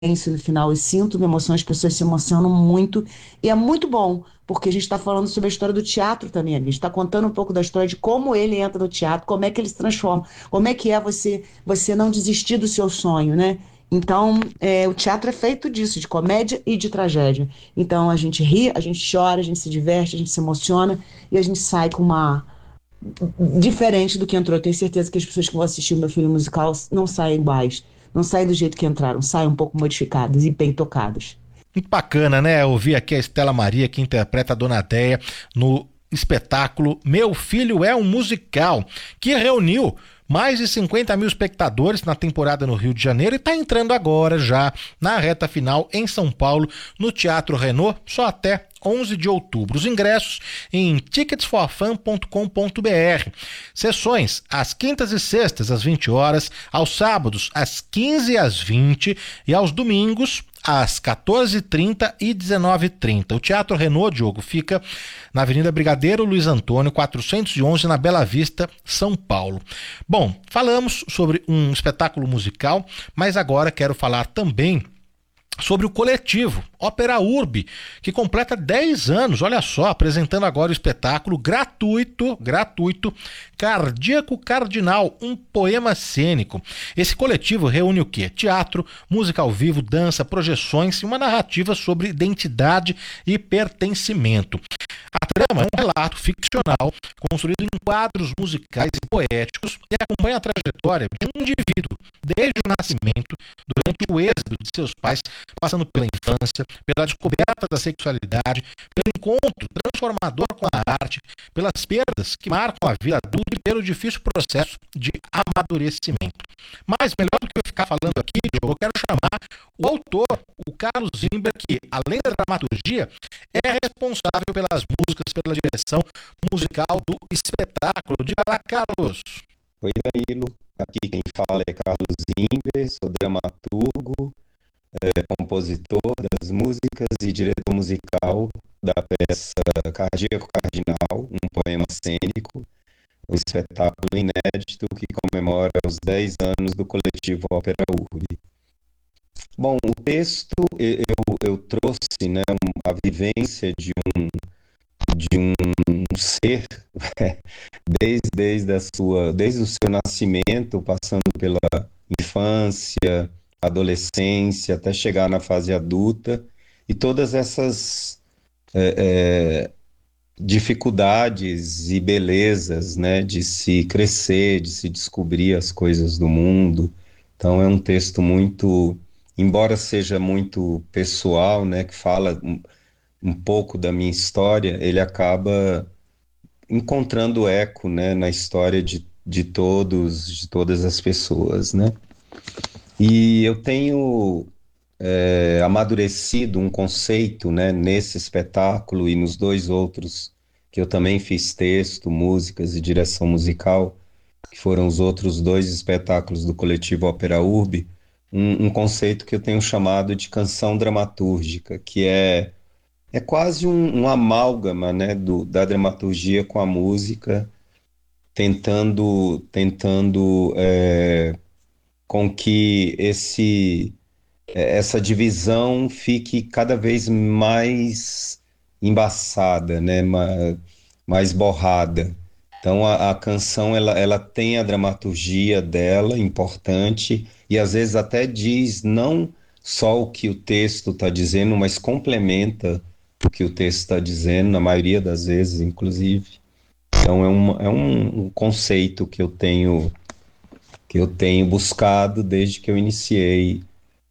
no final e sinto uma emoção, as pessoas se emocionam muito, e é muito bom, porque a gente está falando sobre a história do teatro também, a gente está contando um pouco da história de como ele entra no teatro, como é que ele se transforma, como é que é você não desistir do seu sonho, né? Então, o teatro é feito disso, de comédia e de tragédia. Então, a gente ri, a gente chora, a gente se diverte, a gente se emociona e a gente sai com uma diferente do que entrou. Eu tenho certeza que as pessoas que vão assistir o meu filme musical não saem iguais. Não saem do jeito que entraram, saem um pouco modificadas e bem tocadas. Muito bacana, né? Ouvir aqui a Estela Maria, que interpreta a Dona Déia no espetáculo Meu Filho é um Musical, que reuniu mais de 50 mil espectadores na temporada no Rio de Janeiro e está entrando agora já na reta final em São Paulo, no Teatro Renault, só até 11 de outubro. Os ingressos em ticketsforfan.com.br. Sessões às quintas e sextas às 20 horas, aos sábados às 15 e às 20 e aos domingos às 14h30 e 19h30. O Teatro Renault, Diogo, fica na Avenida Brigadeiro Luiz Antônio, 411, na Bela Vista, São Paulo. Bom, falamos sobre um espetáculo musical, mas agora quero falar também sobre o coletivo Ópera Urbe, que completa 10 anos, olha só, apresentando agora o espetáculo gratuito, Cardíaco Cardinal, um poema cênico. Esse coletivo reúne o quê? Teatro, música ao vivo, dança, projeções e uma narrativa sobre identidade e pertencimento. A trama é um relato ficcional construído em quadros musicais e poéticos e acompanha a trajetória de um indivíduo desde o nascimento, durante o êxodo de seus pais, passando pela infância, pela descoberta da sexualidade, pelo encontro transformador com a arte, pelas perdas que marcam a vida adulta e pelo difícil processo de amadurecimento. Mas, melhor do que eu ficar falando aqui, Diogo, eu quero chamar o autor, o Carlos Zimber, que, além da dramaturgia, é responsável pelas músicas, pela direção musical do espetáculo. Diga lá, Carlos. Oi, Danilo. Aqui quem fala é Carlos Zimber, sou dramaturgo, compositor das músicas e diretor musical da peça Cardíaco Cardinal, um poema cênico, um espetáculo inédito que comemora os 10 anos do coletivo Ópera Urbe. Bom, o texto eu trouxe, né, a vivência de um ser desde o seu nascimento, passando pela infância, adolescência, até chegar na fase adulta, e todas essas dificuldades e belezas, né, de se crescer, de se descobrir as coisas do mundo. Então é um texto muito, embora seja muito pessoal, né, que fala um pouco da minha história, ele acaba encontrando eco, né, na história de todas as pessoas, né? E eu tenho amadurecido um conceito, né, nesse espetáculo e nos dois outros que eu também fiz texto, músicas e direção musical, que foram os outros dois espetáculos do coletivo Ópera Urbe, um conceito que eu tenho chamado de canção dramatúrgica, que é quase um amálgama, né, da dramaturgia com a música, tentando com que essa divisão fique cada vez mais embaçada, né, mais borrada. Então a canção ela tem a dramaturgia dela importante e às vezes até diz não só o que o texto está dizendo, mas complementa o que o texto está dizendo, na maioria das vezes, inclusive. Então é um conceito que eu tenho buscado desde que eu iniciei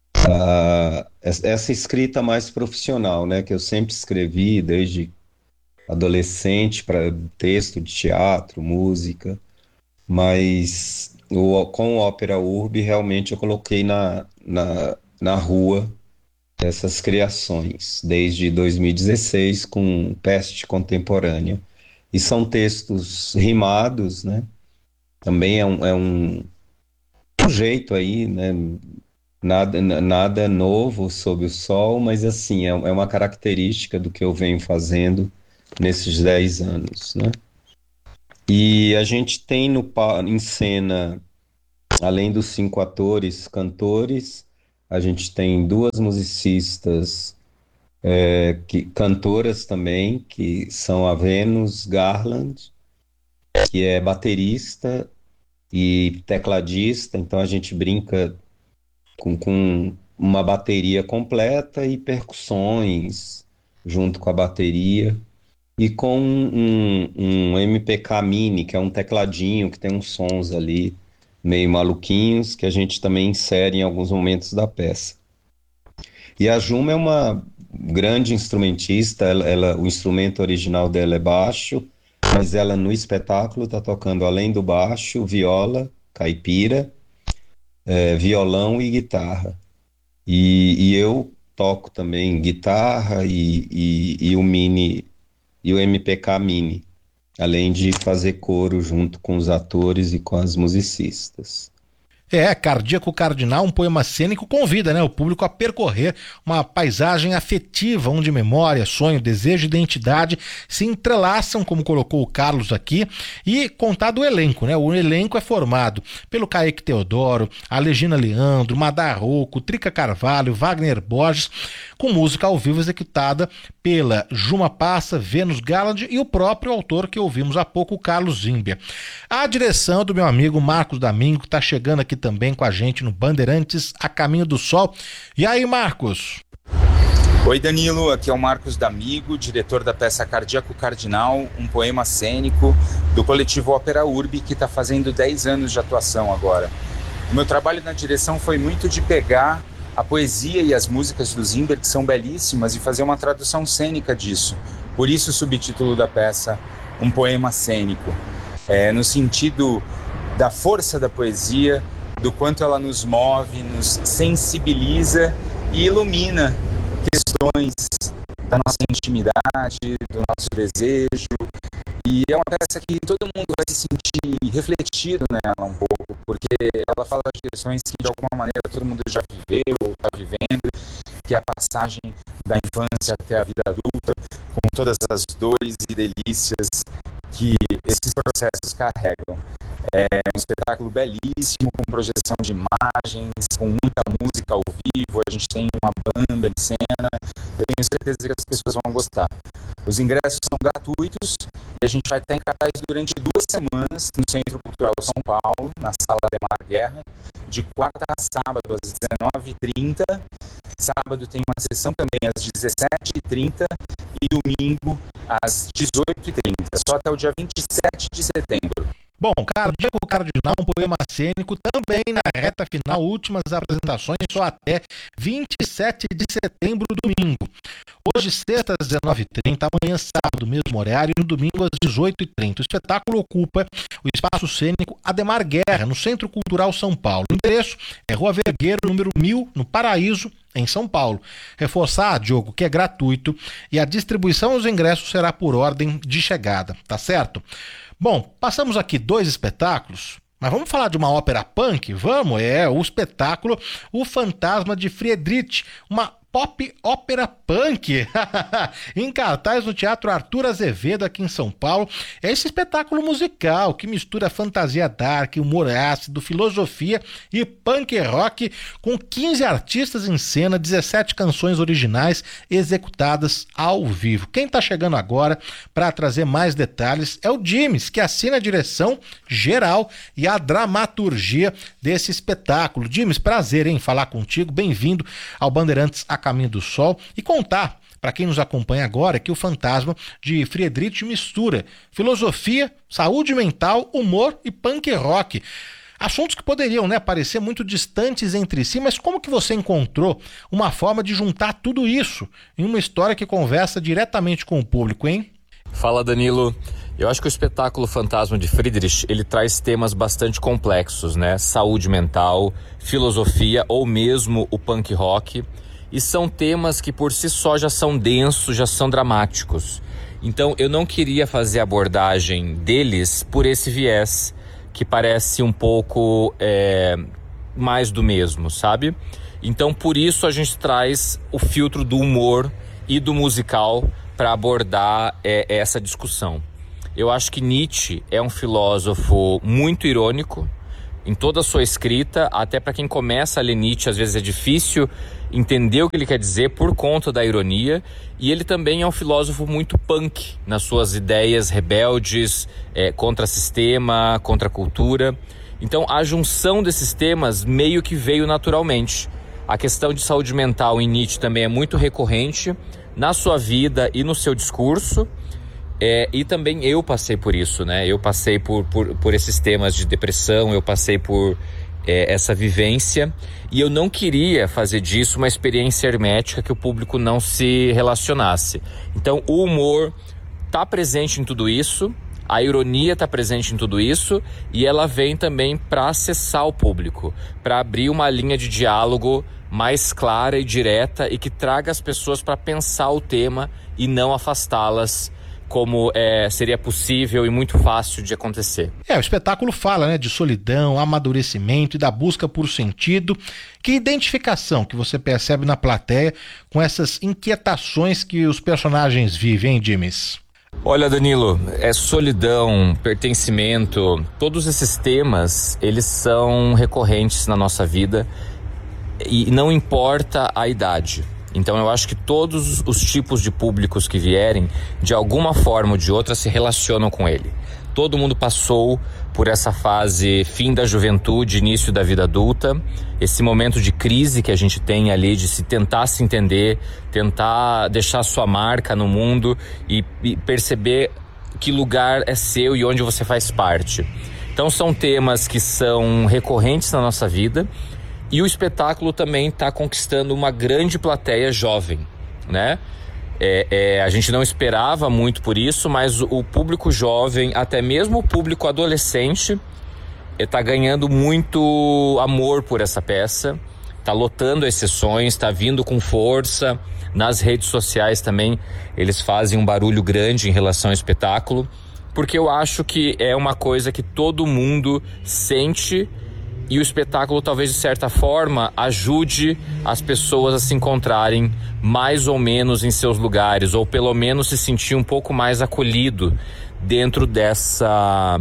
essa escrita mais profissional, né? Que eu sempre escrevi desde adolescente para texto de teatro, música, mas com o Ópera Urbe realmente eu coloquei na rua essas criações, desde 2016 com Peste Contemporânea. E são textos rimados, né? Também é um jeito aí, né? Nada novo sob o sol, mas assim, é uma característica do que eu venho fazendo nesses 10 anos, né? E a gente tem em cena, além dos 5 atores, cantores, A gente tem duas musicistas, cantoras também, que são a Venus Garland, que é baterista e tecladista, então a gente brinca com uma bateria completa e percussões junto com a bateria, e com um MPK Mini, que é um tecladinho que tem uns sons ali meio maluquinhos, que a gente também insere em alguns momentos da peça. E a Juma é uma grande instrumentista, o instrumento original dela é baixo, mas ela no espetáculo está tocando, além do baixo, viola, caipira, violão e guitarra. E eu toco também guitarra e o mini e o MPK Mini, além de fazer coro junto com os atores e com as musicistas. Cardíaco Cardinal, um poema cênico, convida, né, o público a percorrer uma paisagem afetiva, onde memória, sonho, desejo e identidade se entrelaçam, como colocou o Carlos aqui, e contar do elenco, né? O elenco é formado pelo Kaique Teodoro, a Legina Leandro, Madá Rocco, Trica Carvalho, Wagner Borges, com música ao vivo executada pela Juma Passa, Venus Garland e o próprio autor que ouvimos há pouco, o Carlos Zimbia. A direção do meu amigo Marcos Damingo, que está chegando aqui também com a gente no Bandeirantes A Caminho do Sol. E aí, Marcos? Oi, Danilo, aqui é o Marcos D'Amigo, diretor da peça Cardíaco Cardinal, um poema cênico do coletivo Ópera Urbi, que está fazendo 10 anos de atuação agora. O meu trabalho na direção foi muito de pegar a poesia e as músicas do Zimber, que são belíssimas, e fazer uma tradução cênica disso. Por isso o subtítulo da peça, um poema cênico. No sentido da força da poesia, do quanto ela nos move, nos sensibiliza e ilumina questões da nossa intimidade, do nosso desejo. E é uma peça que todo mundo vai se sentir refletido nela um pouco, porque ela fala de questões que de alguma maneira todo mundo já viveu ou está vivendo, que é a passagem da infância até a vida adulta, com todas as dores e delícias que esses processos carregam. É um espetáculo belíssimo, com projeção de imagens, com muita música ao vivo, a gente tem uma banda em cena, eu tenho certeza que as pessoas vão gostar. Os ingressos são gratuitos e a gente vai estar em cartaz durante 2 semanas no Centro Cultural São Paulo, na Sala Ademar Guerra, de quarta a sábado às 19h30. Sábado tem uma sessão também às 17h30 e domingo às 18h30, só até o dia 27 de setembro. Bom, Cardíaco Cardinal, um poema cênico, também na reta final, últimas apresentações só até 27 de setembro, domingo. Hoje, sexta, às 19h30, amanhã, sábado, mesmo horário, e no domingo, às 18h30. O espetáculo ocupa o espaço cênico Ademar Guerra, no Centro Cultural São Paulo. O endereço é Rua Vergueiro, número 1000, no Paraíso, em São Paulo. Reforçar, Diogo, que é gratuito e a distribuição dos ingressos será por ordem de chegada, tá certo? Bom, passamos aqui 2 espetáculos, mas vamos falar de uma ópera punk? Vamos, o espetáculo O Fantasma de Friedrich, uma pop ópera punk, em cartaz no Teatro Arthur Azevedo, aqui em São Paulo. É esse espetáculo musical que mistura fantasia dark, humor ácido, filosofia e punk rock, com 15 artistas em cena, 17 canções originais executadas ao vivo. Quem está chegando agora para trazer mais detalhes é o Dimes, que assina a direção geral e a dramaturgia desse espetáculo. Dimes, prazer em falar contigo, bem-vindo ao Bandeirantes A Caminho do Sol, e contar para quem nos acompanha agora que o Fantasma de Friedrich mistura filosofia, saúde mental, humor e punk rock. Assuntos que poderiam, parecer muito distantes entre si, mas como que você encontrou uma forma de juntar tudo isso em uma história que conversa diretamente com o público, hein? Fala, Danilo. Eu acho que o espetáculo Fantasma de Friedrich, ele traz temas bastante complexos, Saúde mental, filosofia ou mesmo o punk rock. E são temas que por si só já são densos, já são dramáticos. Então eu não queria fazer a abordagem deles por esse viés, que parece um pouco mais do mesmo, sabe? Então por isso a gente traz o filtro do humor e do musical para abordar essa discussão. Eu acho que Nietzsche é um filósofo muito irônico, em toda a sua escrita, até para quem começa a ler Nietzsche, às vezes é difícil entender o que ele quer dizer por conta da ironia, e ele também é um filósofo muito punk nas suas ideias rebeldes, contra sistema, contra a cultura. Então a junção desses temas meio que veio naturalmente. A questão de saúde mental em Nietzsche também é muito recorrente na sua vida e no seu discurso. E também eu passei por isso, né? Eu passei por esses temas de depressão, eu passei por essa vivência, e eu não queria fazer disso uma experiência hermética que o público não se relacionasse. Então o humor está presente em tudo isso, a ironia está presente em tudo isso, e ela vem também para acessar o público, para abrir uma linha de diálogo mais clara e direta e que traga as pessoas para pensar o tema e não afastá-las, como seria possível e muito fácil de acontecer. O espetáculo fala, né, de solidão, amadurecimento e da busca por sentido. Que identificação que você percebe na plateia com essas inquietações que os personagens vivem, hein, Dimes? Olha, Danilo, solidão, pertencimento, todos esses temas, eles são recorrentes na nossa vida e não importa a idade. Então eu acho que todos os tipos de públicos que vierem, de alguma forma ou de outra, se relacionam com ele. Todo mundo passou por essa fase fim da juventude, início da vida adulta, esse momento de crise que a gente tem ali, de tentar se entender, tentar deixar sua marca no mundo e perceber que lugar é seu e onde você faz parte. Então são temas que são recorrentes na nossa vida. E o espetáculo também está conquistando uma grande plateia jovem, né? A gente não esperava muito por isso, mas o público jovem, até mesmo o público adolescente, está ganhando muito amor por essa peça, está lotando as sessões, está vindo com força. Nas redes sociais também eles fazem um barulho grande em relação ao espetáculo, porque eu acho que é uma coisa que todo mundo sente. E o espetáculo, talvez de certa forma, ajude as pessoas a se encontrarem mais ou menos em seus lugares, ou pelo menos se sentir um pouco mais acolhido dentro dessa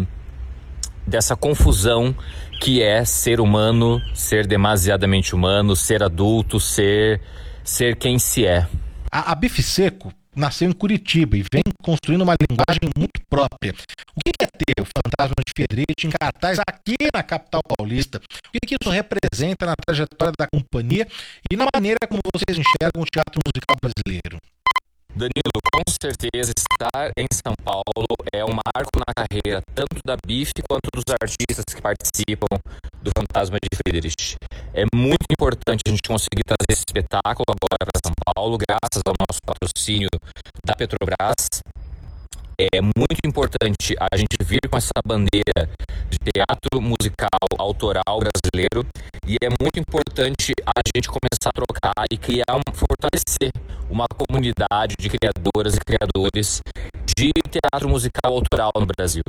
confusão que é ser humano, ser demasiadamente humano, ser adulto, ser quem se é. A Bife Seco nasceu em Curitiba e vem construindo uma linguagem muito própria. O que é ter o Fantasma de Fiedrich em cartaz aqui na capital paulista? O que isso representa na trajetória da companhia e na maneira como vocês enxergam o teatro musical brasileiro? Danilo, com certeza estar em São Paulo é um marco na carreira tanto da Bife quanto dos artistas que participam do Fantasma de Friedrich. É muito importante a gente conseguir trazer esse espetáculo agora para São Paulo, graças ao nosso patrocínio da Petrobras. É muito importante a gente vir com essa bandeira de teatro musical autoral brasileiro, e é muito importante a gente começar a trocar e fortalecer uma comunidade de criadoras e criadores de teatro musical autoral no Brasil.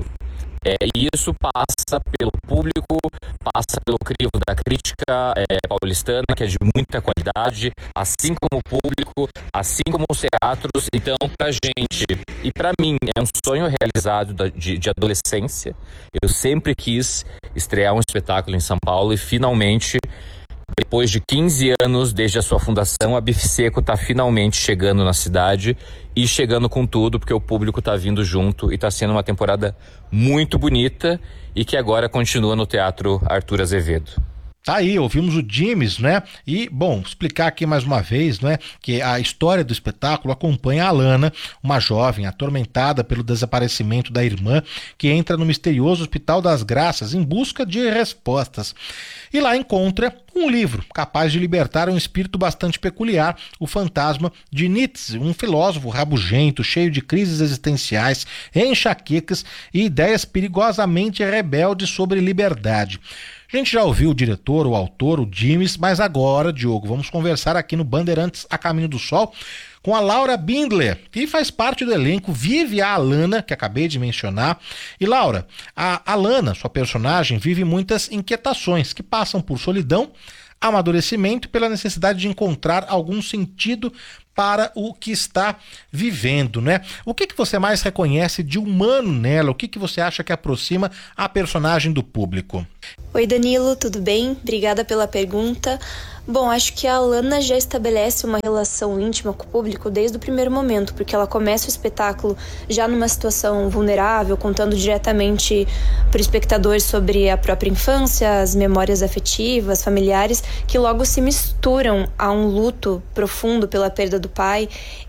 E isso passa pelo público, passa pelo crivo da crítica paulistana, que é de muita qualidade, assim como o público, assim como os teatros. Então, pra gente e pra mim, é um sonho realizado de adolescência. Eu sempre quis estrear um espetáculo em São Paulo e finalmente, depois de 15 anos desde a sua fundação, a Bife Seco está finalmente chegando na cidade e chegando com tudo, porque o público está vindo junto e está sendo uma temporada muito bonita e que agora continua no Teatro Arthur Azevedo. Tá aí, ouvimos o Dimes, né? E, bom, explicar aqui mais uma vez, né, que a história do espetáculo acompanha a Alana, uma jovem atormentada pelo desaparecimento da irmã, que entra no misterioso Hospital das Graças em busca de respostas. E lá encontra um livro capaz de libertar um espírito bastante peculiar, o Fantasma de Nietzsche, um filósofo rabugento, cheio de crises existenciais, enxaquecas e ideias perigosamente rebeldes sobre liberdade. A gente já ouviu o diretor, o autor, o Dimes, mas agora, Diogo, vamos conversar aqui no Bandeirantes A Caminho do Sol com a Laura Bindler, que faz parte do elenco, vive a Alana, que acabei de mencionar. E Laura, a Alana, sua personagem, vive muitas inquietações que passam por solidão, amadurecimento e pela necessidade de encontrar algum sentido para o que está vivendo, né? O que você mais reconhece de humano nela? O que você acha que aproxima a personagem do público? Oi, Danilo, tudo bem? Obrigada pela pergunta. Bom, acho que a Alana já estabelece uma relação íntima com o público desde o primeiro momento, porque ela começa o espetáculo já numa situação vulnerável, contando diretamente para o espectador sobre a própria infância, as memórias afetivas, familiares, que logo se misturam a um luto profundo pela perda do pai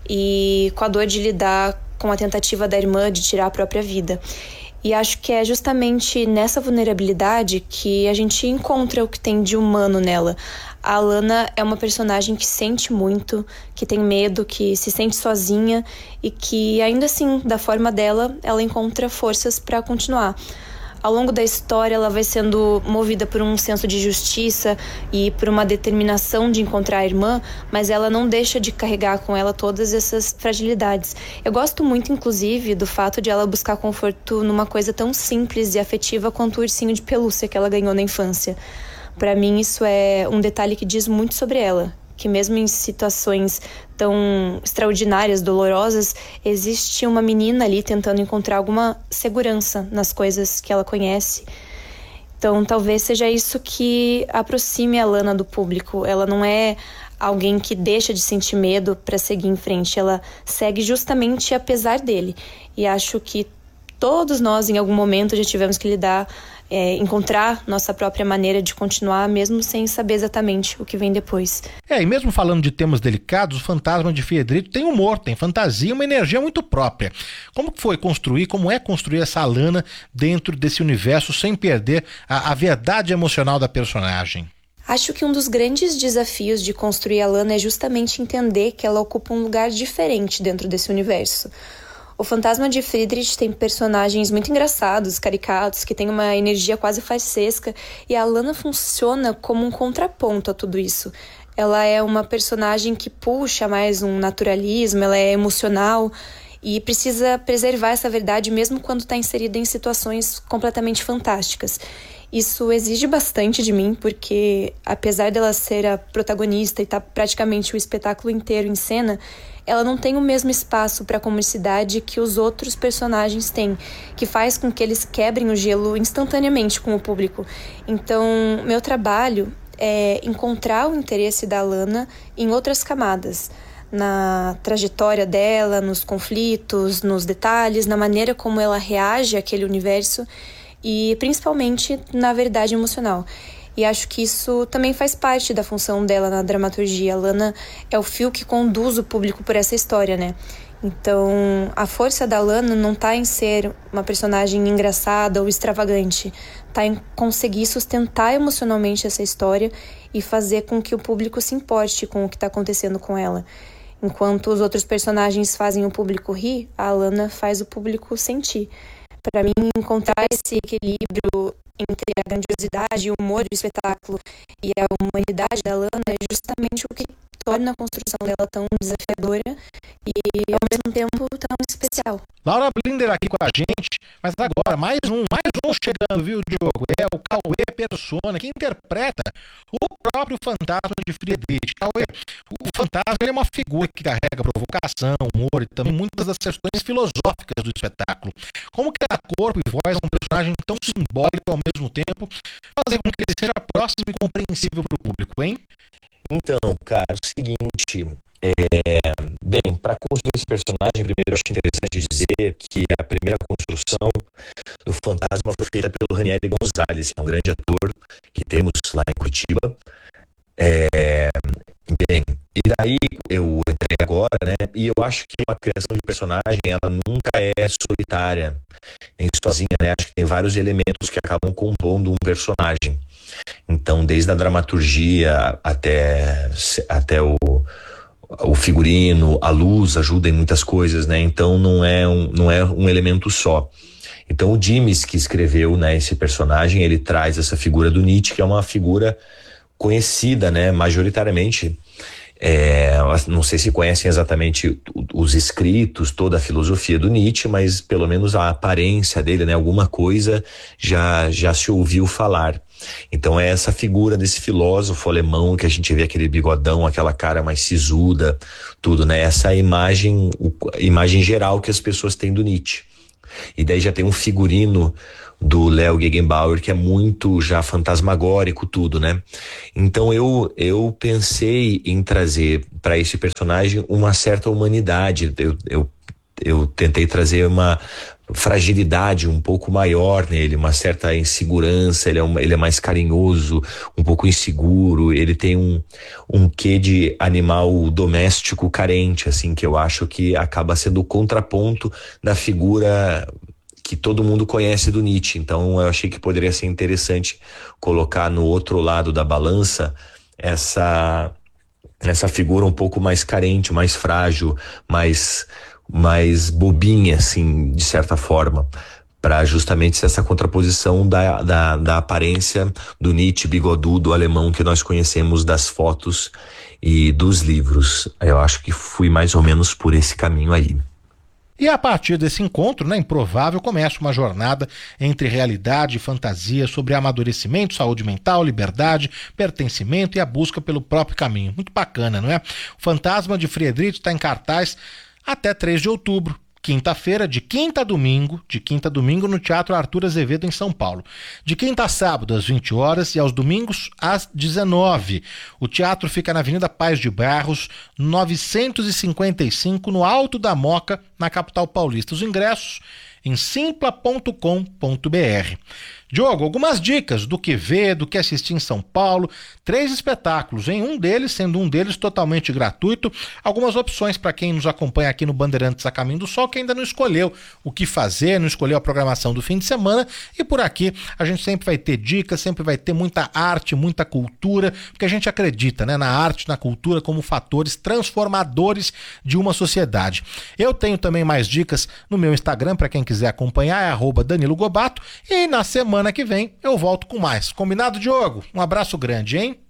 e com a dor de lidar com a tentativa da irmã de tirar a própria vida. E acho que é justamente nessa vulnerabilidade que a gente encontra o que tem de humano nela. A Alana é uma personagem que sente muito, que tem medo, que se sente sozinha e que, ainda assim, da forma dela, ela encontra forças para continuar. Ao longo da história, ela vai sendo movida por um senso de justiça e por uma determinação de encontrar a irmã, mas ela não deixa de carregar com ela todas essas fragilidades. Eu gosto muito, inclusive, do fato de ela buscar conforto numa coisa tão simples e afetiva quanto o ursinho de pelúcia que ela ganhou na infância. Para mim, isso é um detalhe que diz muito sobre ela, que mesmo em situações tão extraordinárias, dolorosas, existe uma menina ali tentando encontrar alguma segurança nas coisas que ela conhece. Então, talvez seja isso que aproxime a Alana do público. Ela não é alguém que deixa de sentir medo para seguir em frente, ela segue justamente apesar dele. E acho que todos nós, em algum momento, já tivemos que encontrar nossa própria maneira de continuar, mesmo sem saber exatamente o que vem depois. E mesmo falando de temas delicados, o Fantasma de Friedrich tem humor, tem fantasia, uma energia muito própria. Como é construir essa Alana dentro desse universo sem perder a verdade emocional da personagem? Acho que um dos grandes desafios de construir a Alana é justamente entender que ela ocupa um lugar diferente dentro desse universo. O Fantasma de Friedrich tem personagens muito engraçados, caricatos, que tem uma energia quase farsesca, e a Alana funciona como um contraponto a tudo isso. Ela é uma personagem que puxa mais um naturalismo, ela é emocional e precisa preservar essa verdade mesmo quando está inserida em situações completamente fantásticas. Isso exige bastante de mim, porque apesar dela ser a protagonista e estar praticamente o espetáculo inteiro em cena, ela não tem o mesmo espaço para a comicidade que os outros personagens têm, que faz com que eles quebrem o gelo instantaneamente com o público. Então, meu trabalho é encontrar o interesse da Alana em outras camadas, na trajetória dela, nos conflitos, nos detalhes, na maneira como ela reage àquele universo e principalmente na verdade emocional. E acho que isso também faz parte da função dela na dramaturgia. A Alana é o fio que conduz o público por essa história, né? Então, a força da Alana não está em ser uma personagem engraçada ou extravagante. Está em conseguir sustentar emocionalmente essa história e fazer com que o público se importe com o que está acontecendo com ela. Enquanto os outros personagens fazem o público rir, a Alana faz o público sentir. Para mim, encontrar esse equilíbrio entre a grandiosidade e o humor do espetáculo e a humanidade da Alana é justamente o que torna a construção dela tão desafiadora e, ao mesmo tempo, tão especial. Laura Blinder aqui com a gente, mas agora mais um chegando, viu, Diogo? É o Cauê Persona, que interpreta o próprio Fantasma de Friedrich. Cauê, o fantasma ele é uma figura que carrega provocação, humor e também muitas das questões filosóficas do espetáculo. Como que a corpo e voz é um personagem tão simbólico ao mesmo tempo, fazer com que ele seja próximo e compreensível para o público, hein? Então, cara, é o seguinte, bem, para construir esse personagem, primeiro eu acho interessante dizer que a primeira construção do fantasma foi feita pelo Ranieri Gonzalez, que é um grande ator que temos lá em Curitiba. Bem, e daí eu entrei agora, né, e eu acho que uma criação de personagem, ela nunca é solitária, nem sozinha, né, acho que tem vários elementos que acabam compondo um personagem. Então, desde a dramaturgia até o figurino, a luz ajuda em muitas coisas, né? Então não é um elemento só. Então o Dimes, que escreveu, né, esse personagem, ele traz essa figura do Nietzsche, que é uma figura conhecida, né, majoritariamente. não sei se conhecem exatamente os escritos, toda a filosofia do Nietzsche, mas pelo menos a aparência dele, né? Alguma coisa já se ouviu falar. Então é essa figura desse filósofo alemão que a gente vê, aquele bigodão, aquela cara mais sisuda, tudo, né? Essa imagem geral que as pessoas têm do Nietzsche. E daí já tem um figurino do Léo Gegenbauer que é muito já fantasmagórico, tudo, né? Então eu pensei em trazer para esse personagem uma certa humanidade. Eu tentei trazer uma fragilidade um pouco maior nele, uma certa insegurança. Ele é mais carinhoso, um pouco inseguro. Ele tem um quê de animal doméstico carente, assim, que eu acho que acaba sendo o contraponto da figura que todo mundo conhece do Nietzsche. Então eu achei que poderia ser interessante colocar no outro lado da balança essa figura um pouco mais carente, mais frágil, mais bobinha, assim, de certa forma, para justamente ser essa contraposição da aparência do Nietzsche bigodudo alemão que nós conhecemos das fotos e dos livros. Eu acho que fui mais ou menos por esse caminho aí. E a partir desse encontro, né, improvável, começa uma jornada entre realidade e fantasia sobre amadurecimento, saúde mental, liberdade, pertencimento e a busca pelo próprio caminho. Muito bacana, não é? O Fantasma de Friedrich está em cartaz até 3 de outubro. Quinta-feira, de quinta a domingo no Teatro Arthur Azevedo, em São Paulo. De quinta a sábado, às 20 horas, e aos domingos, às 19. O teatro fica na Avenida Paz de Barros, 955, no Alto da Moca, na capital paulista. Os ingressos em simpla.com.br. Diogo, algumas dicas do que ver, do que assistir em São Paulo. 3 espetáculos, em um deles totalmente gratuito. Algumas opções para quem nos acompanha aqui no Bandeirantes a Caminho do Sol, que ainda não escolheu o que fazer, não escolheu a programação do fim de semana. E por aqui a gente sempre vai ter dicas, sempre vai ter muita arte, muita cultura, porque a gente acredita, né, na arte, na cultura como fatores transformadores de uma sociedade. Eu tenho também mais dicas no meu Instagram, para quem quiser acompanhar, é @Danilo Gobato. E na semana que vem eu volto com mais. Combinado, Diogo? Um abraço grande, hein?